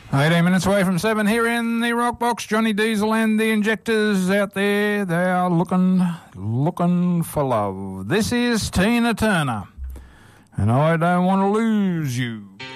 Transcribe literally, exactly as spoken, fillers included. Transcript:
eighteen minutes away from seven here in the Rock Box. Johnny Diesel and the Injectors out there. They are looking, looking for love. This is Tina Turner, and I don't want to lose you.